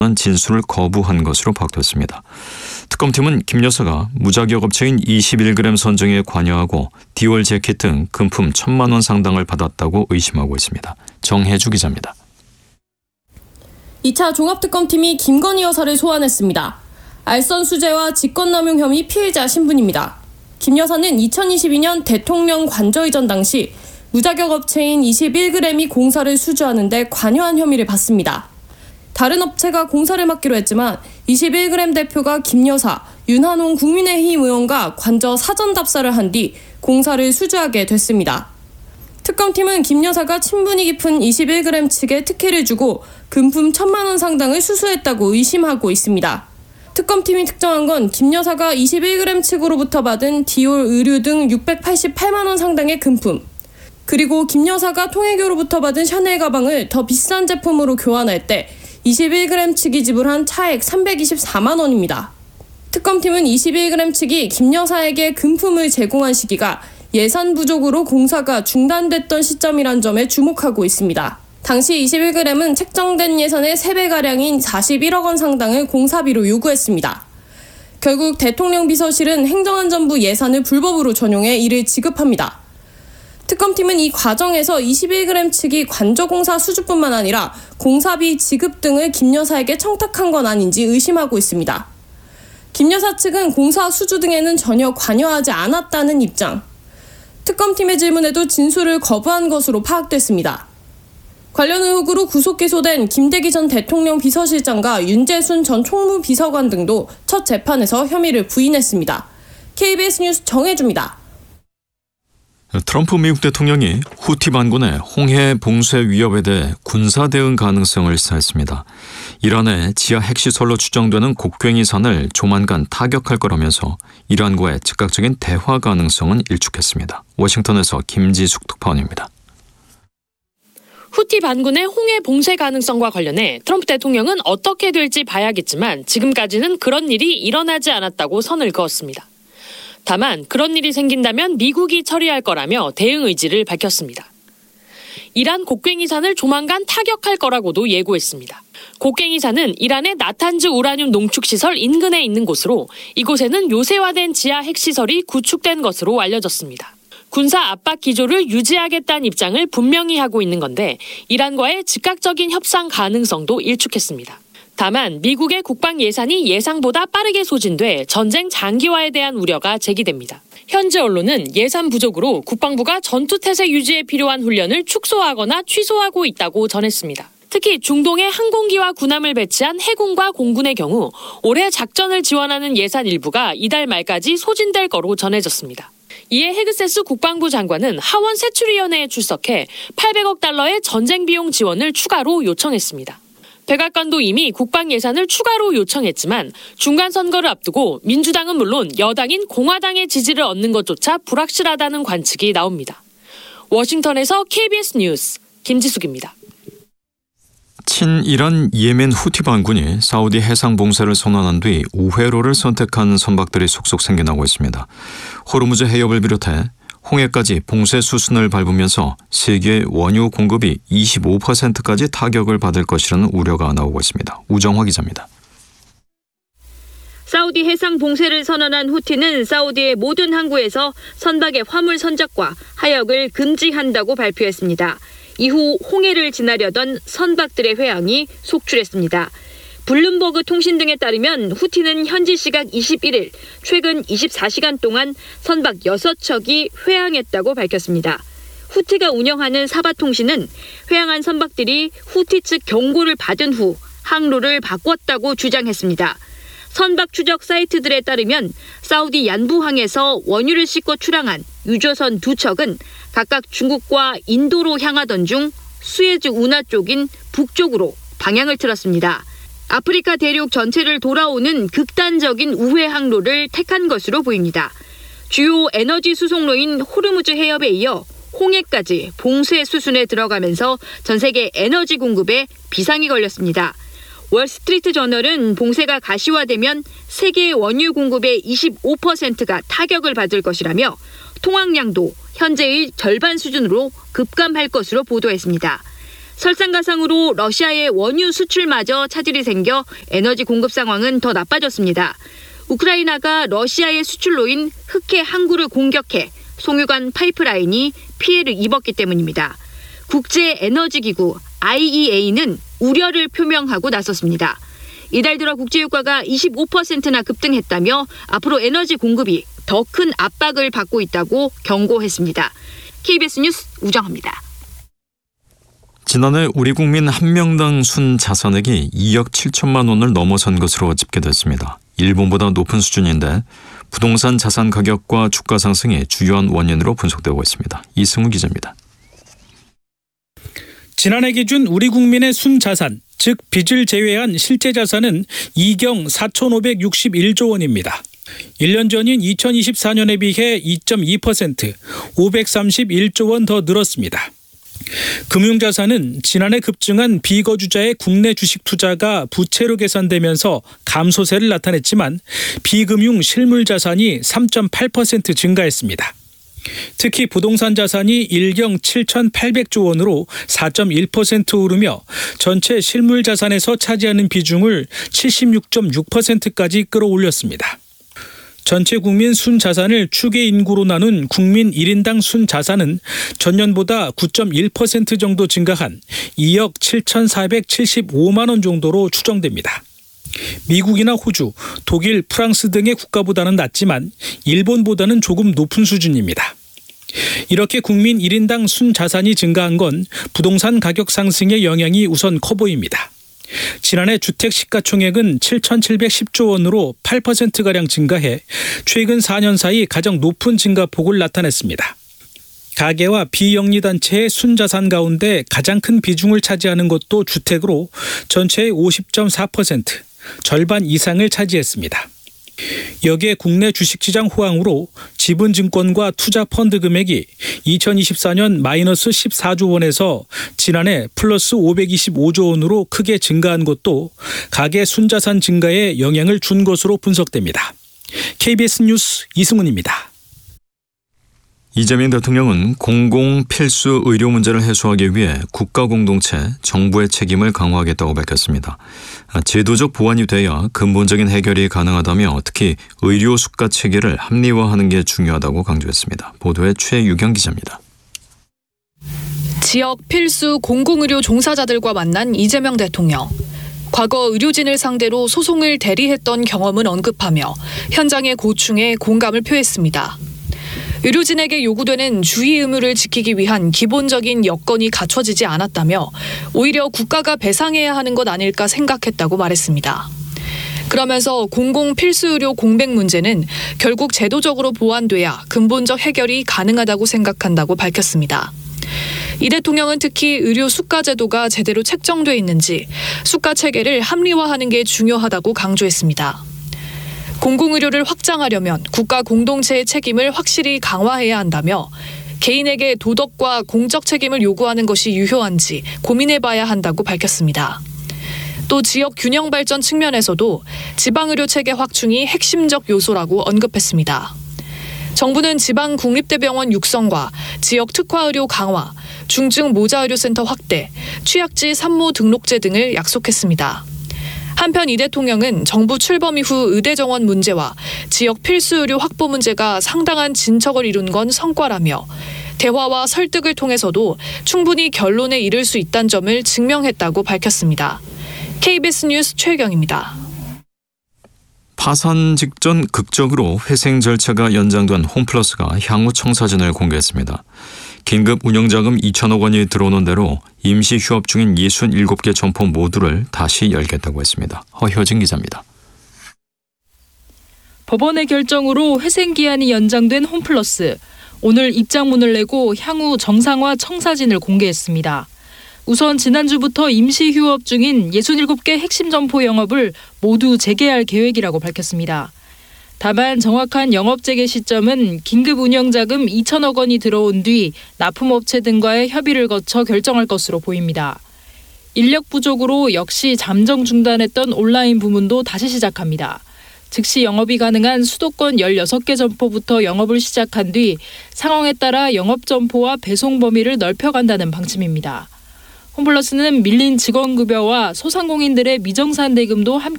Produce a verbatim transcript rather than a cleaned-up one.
진술을 거부한 것으로 파악됐습니다. 특검팀은 김 여사가 무자격 업체인 이십일 그램 선정에 관여하고 디올 재킷 등 금품 천만 원 상당을 받았다고 의심하고 있습니다. 정혜주 기자입니다. 이 차 종합특검팀이 김건희 여사를 소환했습니다. 알선 수재와 직권남용 혐의 피해자 신분입니다. 김 여사는 이천이십이 년 대통령 관저이전 당시 무자격 업체인 이십일 그램이 공사를 수주하는 데 관여한 혐의를 받습니다. 다른 업체가 공사를 맡기로 했지만 이십일 그램 대표가 김 여사, 윤한홍 국민의힘 의원과 관저 사전 답사를 한 뒤 공사를 수주하게 됐습니다. 특검팀은 김 여사가 친분이 깊은 이십일 그램 측에 특혜를 주고 금품 천만 원 상당을 수수했다고 의심하고 있습니다. 특검팀이 특정한 건 김 여사가 이십일 그램 측으로부터 받은 디올 의류 등 육백팔십팔만 원 상당의 금품, 그리고 김 여사가 통일교로부터 받은 샤넬 가방을 더 비싼 제품으로 교환할 때 이십일 그램 측이 지불한 차액 삼백이십사만 원입니다. 특검팀은 이십일 그램 측이 김 여사에게 금품을 제공한 시기가 예산 부족으로 공사가 중단됐던 시점이란 점에 주목하고 있습니다. 당시 이십일 그램은 책정된 예산의 세 배가량인 사십일억 원 상당을 공사비로 요구했습니다. 결국 대통령 비서실은 행정안전부 예산을 불법으로 전용해 이를 지급합니다. 특검팀은 이 과정에서 이십일 그램 측이 관저공사 수주뿐만 아니라 공사비 지급 등을 김 여사에게 청탁한 건 아닌지 의심하고 있습니다. 김 여사 측은 공사 수주 등에는 전혀 관여하지 않았다는 입장. 특검팀의 질문에도 진술을 거부한 것으로 파악됐습니다. 관련 의혹으로 구속 기소된 김대기 전 대통령 비서실장과 윤재순 전 총무비서관 등도 첫 재판에서 혐의를 부인했습니다. 케이비에스 뉴스 정혜주입니다. 트럼프 미국 대통령이 후티 반군의 홍해 봉쇄 위협에 대해 군사 대응 가능성을 시사했습니다. 이란의 지하 핵시설로 추정되는 곡괭이산을 조만간 타격할 거라면서 이란과의 즉각적인 대화 가능성은 일축했습니다. 워싱턴에서 김지숙 특파원입니다. 후티 반군의 홍해 봉쇄 가능성과 관련해 트럼프 대통령은 어떻게 될지 봐야겠지만 지금까지는 그런 일이 일어나지 않았다고 선을 그었습니다. 다만 그런 일이 생긴다면 미국이 처리할 거라며 대응 의지를 밝혔습니다. 이란 곡괭이산을 조만간 타격할 거라고도 예고했습니다. 곡괭이산은 이란의 나탄즈 우라늄 농축시설 인근에 있는 곳으로 이곳에는 요새화된 지하 핵시설이 구축된 것으로 알려졌습니다. 군사 압박 기조를 유지하겠다는 입장을 분명히 하고 있는 건데 이란과의 즉각적인 협상 가능성도 일축했습니다. 다만 미국의 국방 예산이 예상보다 빠르게 소진돼 전쟁 장기화에 대한 우려가 제기됩니다. 현재 언론은 예산 부족으로 국방부가 전투태세 유지에 필요한 훈련을 축소하거나 취소하고 있다고 전했습니다. 특히 중동에 항공기와 군함을 배치한 해군과 공군의 경우 올해 작전을 지원하는 예산 일부가 이달 말까지 소진될 거로 전해졌습니다. 이에 헤그세스 국방부 장관은 하원 세출위원회에 출석해 팔백억 달러의 전쟁 비용 지원을 추가로 요청했습니다. 백악관도 이미 국방 예산을 추가로 요청했지만 중간 선거를 앞두고 민주당은 물론 여당인 공화당의 지지를 얻는 것조차 불확실하다는 관측이 나옵니다. 워싱턴에서 케이비에스 뉴스 김지숙입니다. 친이란 예멘 후티 반군이 사우디 해상 봉쇄를 선언한 뒤 우회로를 선택한 선박들이 속속 생겨나고 있습니다. 호르무즈 해협을 비롯해 홍해까지 봉쇄 수순을 밟으면서 세계 원유 공급이 이십오 퍼센트까지 타격을 받을 것이라는 우려가 나오고 있습니다. 우정화 기자입니다. 사우디 해상 봉쇄를 선언한 후티는 사우디의 모든 항구에서 선박의 화물 선적과 하역을 금지한다고 발표했습니다. 이후 홍해를 지나려던 선박들의 회항이 속출했습니다. 블룸버그 통신 등에 따르면 후티는 현지 시각 이십일 일 최근 이십사 시간 동안 선박 여섯 척이 회항했다고 밝혔습니다. 후티가 운영하는 사바통신은 회항한 선박들이 후티 측 경고를 받은 후 항로를 바꿨다고 주장했습니다. 선박 추적 사이트들에 따르면 사우디 얀부항에서 원유를 싣고 출항한 유조선 두 척은 각각 중국과 인도로 향하던 중 수에즈 운하 쪽인 북쪽으로 방향을 틀었습니다. 아프리카 대륙 전체를 돌아오는 극단적인 우회 항로를 택한 것으로 보입니다. 주요 에너지 수송로인 호르무즈 해협에 이어 홍해까지 봉쇄 수순에 들어가면서 전 세계 에너지 공급에 비상이 걸렸습니다. 월스트리트 저널은 봉쇄가 가시화되면 세계 원유 공급의 이십오 퍼센트가 타격을 받을 것이라며 통항량도 현재의 절반 수준으로 급감할 것으로 보도했습니다. 설상가상으로 러시아의 원유 수출마저 차질이 생겨 에너지 공급 상황은 더 나빠졌습니다. 우크라이나가 러시아의 수출로인 흑해 항구를 공격해 송유관 파이프라인이 피해를 입었기 때문입니다. 국제에너지기구 아이이에이는 우려를 표명하고 나섰습니다. 이달 들어 국제유가가 이십오 퍼센트나 급등했다며 앞으로 에너지 공급이 더 큰 압박을 받고 있다고 경고했습니다. 케이비에스 뉴스 우정합니다. 지난해 우리 국민 한 명당 순자산액이 이억 칠천만 원을 넘어선 것으로 집계됐습니다. 일본보다 높은 수준인데 부동산 자산 가격과 주가 상승이 주요한 원인으로 분석되고 있습니다. 이승우 기자입니다. 지난해 기준 우리 국민의 순자산, 즉 빚을 제외한 실제 자산은 이경 사천오백육십일조 원입니다. 일 년 전인 이천이십사 년에 비해 이 점 이 퍼센트, 오백삼십일조 원 더 늘었습니다. 금융자산은 지난해 급증한 비거주자의 국내 주식 투자가 부채로 계산되면서 감소세를 나타냈지만 비금융 실물자산이 삼 점 팔 퍼센트 증가했습니다. 특히 부동산 자산이 일경 칠천팔백조 원으로 사 점 일 퍼센트 오르며 전체 실물자산에서 차지하는 비중을 칠십육 점 육 퍼센트까지 끌어올렸습니다. 전체 국민 순자산을 추계 인구로 나눈 국민 일 인당 순자산은 전년보다 구 점 일 퍼센트 정도 증가한 이억 칠천사백칠십오만 원 정도로 추정됩니다. 미국이나 호주, 독일, 프랑스 등의 국가보다는 낮지만 일본보다는 조금 높은 수준입니다. 이렇게 국민 일 인당 순자산이 증가한 건 부동산 가격 상승의 영향이 우선 커 보입니다. 지난해 주택 시가총액은 칠천칠백십조 원으로 팔 퍼센트가량 증가해 최근 사 년 사이 가장 높은 증가폭을 나타냈습니다. 가계와 비영리단체의 순자산 가운데 가장 큰 비중을 차지하는 것도 주택으로 전체의 오십 점 사 퍼센트, 절반 이상을 차지했습니다. 여기에 국내 주식시장 호황으로 지분증권과 투자펀드 금액이 이천이십사 년 마이너스 십사조 원에서 지난해 플러스 오백이십오조 원으로 크게 증가한 것도 가계 순자산 증가에 영향을 준 것으로 분석됩니다. 케이비에스 뉴스 이승훈입니다. 이재명 대통령은 공공 필수 의료 문제를 해소하기 위해 국가 공동체, 정부의 책임을 강화하겠다고 밝혔습니다. 제도적 보완이 돼야 근본적인 해결이 가능하다며 특히 의료 수가 체계를 합리화하는 게 중요하다고 강조했습니다. 보도에 최유경 기자입니다. 지역 필수 공공의료 종사자들과 만난 이재명 대통령. 과거 의료진을 상대로 소송을 대리했던 경험을 언급하며 현장의 고충에 공감을 표했습니다. 의료진에게 요구되는 주의 의무를 지키기 위한 기본적인 여건이 갖춰지지 않았다며 오히려 국가가 배상해야 하는 것 아닐까 생각했다고 말했습니다. 그러면서 공공 필수의료 공백 문제는 결국 제도적으로 보완돼야 근본적 해결이 가능하다고 생각한다고 밝혔습니다. 이 대통령은 특히 의료 수가 제도가 제대로 책정돼 있는지 수가 체계를 합리화하는 게 중요하다고 강조했습니다. 공공의료를 확장하려면 국가 공동체의 책임을 확실히 강화해야 한다며 개인에게 도덕과 공적 책임을 요구하는 것이 유효한지 고민해봐야 한다고 밝혔습니다. 또 지역 균형 발전 측면에서도 지방의료 체계 확충이 핵심적 요소라고 언급했습니다. 정부는 지방 국립대병원 육성과 지역 특화의료 강화, 중증 모자의료센터 확대, 취약지 산모 등록제 등을 약속했습니다. 한편 이 대통령은 정부 출범 이후 의대 정원 문제와 지역 필수 의료 확보 문제가 상당한 진척을 이룬 건 성과라며 대화와 설득을 통해서도 충분히 결론에 이를 수 있다는 점을 증명했다고 밝혔습니다. 케이비에스 뉴스 최경입니다. 파산 직전 극적으로 회생 절차가 연장된 홈플러스가 향후 청사진을 공개했습니다. 긴급 운영자금 이천억 원이 들어오는 대로 임시 휴업 중인 예순칠 개 점포 모두를 다시 열겠다고 했습니다. 허효진 기자입니다. 법원의 결정으로 회생기한이 연장된 홈플러스. 오늘 입장문을 내고 향후 정상화 청사진을 공개했습니다. 우선 지난주부터 임시 휴업 중인 예순칠 개 핵심 점포 영업을 모두 재개할 계획이라고 밝혔습니다. 다만 정확한 영업 재개 시점은 긴급 운영자금 이천억 원이 들어온 뒤 납품업체 등과의 협의를 거쳐 결정할 것으로 보입니다. 인력 부족으로 역시 잠정 중단했던 온라인 부문도 다시 시작합니다. 즉시 영업이 가능한 수도권 열여섯 개 점포부터 영업을 시작한 뒤 상황에 따라 영업 점포와 배송 범위를 넓혀간다는 방침입니다. 홈플러스는 밀린 직원급여와 소상공인들의 미정산 대금도 함께